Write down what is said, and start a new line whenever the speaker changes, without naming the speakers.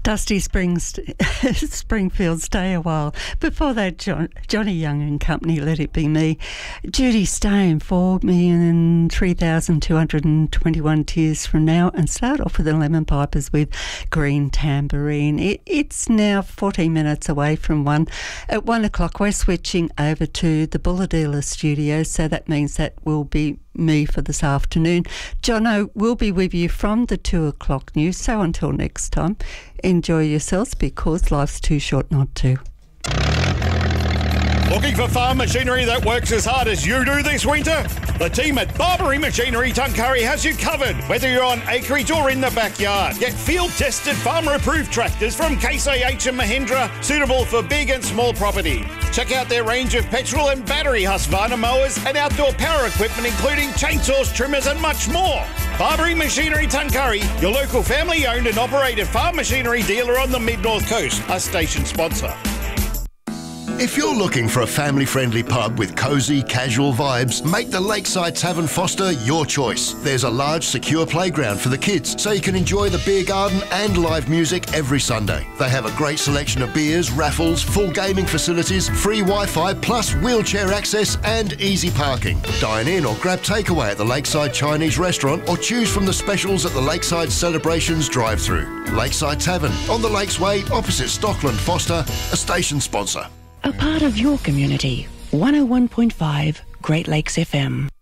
Dusty Springfield, Stay a While. Before that, Johnny Young and Company, Let It Be Me. Judy Stone, 4,003,221 Tears From Now. And start off with the Lemon Pipers with Green Tambourine. It's now 14 minutes away from 1. At 1 o'clock, we're switching over to the Bulahdelah studio, so that means that will be me for this afternoon. Jono will be with you from the 2 o'clock news, so until next time, enjoy yourselves because life's too short not to.
Looking for farm machinery that works as hard as you do this winter? The team at Barbary Machinery Tuncurry has you covered, whether you're on acreage or in the backyard. Get field-tested, farmer-approved tractors from Case IH and Mahindra, suitable for big and small property. Check out their range of petrol and battery Husqvarna mowers and outdoor power equipment, including chainsaws, trimmers and much more. Barbary Machinery Tuncurry, your local family-owned and operated farm machinery dealer on the Mid-North Coast, a station sponsor.
If you're looking for a family-friendly pub with cosy, casual vibes, make the Lakeside Tavern Foster your choice. There's a large, secure playground for the kids, so you can enjoy the beer garden and live music every Sunday. They have a great selection of beers, raffles, full gaming facilities, free Wi-Fi, plus wheelchair access and easy parking. Dine in or grab takeaway at the Lakeside Chinese restaurant or choose from the specials at the Lakeside Celebrations drive-thru. Lakeside Tavern, on the Lakes Way, opposite Stockland Foster, a station sponsor.
A part of your community. 101.5 Great Lakes FM.